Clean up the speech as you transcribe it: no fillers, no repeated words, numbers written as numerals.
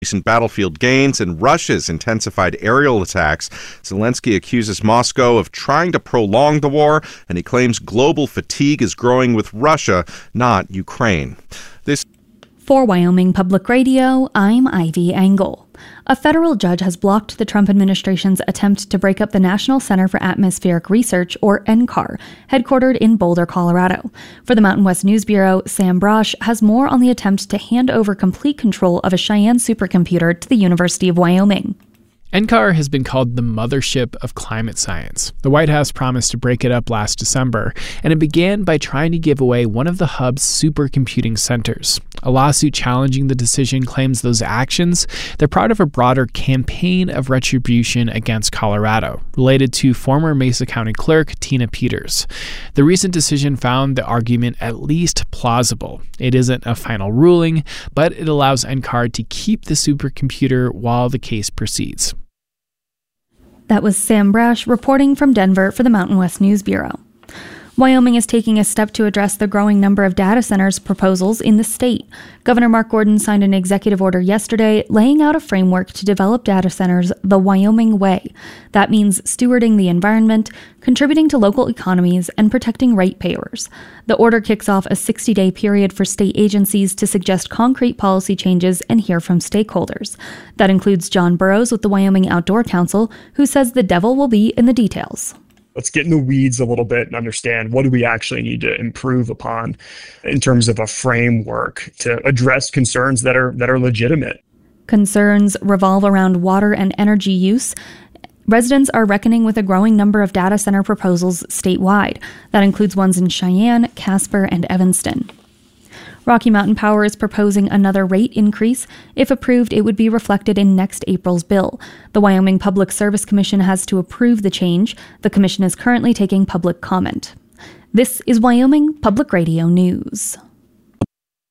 recent battlefield gains and Russia's intensified aerial attacks. Zelensky accuses Moscow of trying to prolong the war, and he claims global fatigue is growing with Russia, not Ukraine. For Wyoming Public Radio, I'm Ivy Engel. A federal judge has blocked the Trump administration's attempt to break up the National Center for Atmospheric Research, or NCAR, headquartered in Boulder, Colorado. For the Mountain West News Bureau, Sam Brosh has more on the attempt to hand over complete control of a Cheyenne supercomputer to the University of Wyoming. NCAR has been called the mothership of climate science. The White House promised to break it up last December, and it began by trying to give away one of the hub's supercomputing centers. A lawsuit challenging the decision claims those actions, they're part of a broader campaign of retribution against Colorado, related to former Mesa County Clerk Tina Peters. The recent decision found the argument at least plausible. It isn't a final ruling, but it allows NCAR to keep the supercomputer while the case proceeds. That was Sam Brash reporting from Denver for the Mountain West News Bureau. Wyoming is taking a step to address the growing number of data centers proposals in the state. Governor Mark Gordon signed an executive order yesterday laying out a framework to develop data centers the Wyoming way. That means stewarding the environment, contributing to local economies, and protecting ratepayers. The order kicks off a 60-day period for state agencies to suggest concrete policy changes and hear from stakeholders. That includes John Burrows with the Wyoming Outdoor Council, who says the devil will be in the details. Let's get in the weeds a little bit and understand what do we actually need to improve upon in terms of a framework to address concerns that are legitimate. Concerns revolve around water and energy use. Residents are reckoning with a growing number of data center proposals statewide. That includes ones in Cheyenne, Casper, and Evanston. Rocky Mountain Power is proposing another rate increase. If approved, it would be reflected in next April's bill. The Wyoming Public Service Commission has to approve the change. The commission is currently taking public comment. This is Wyoming Public Radio News.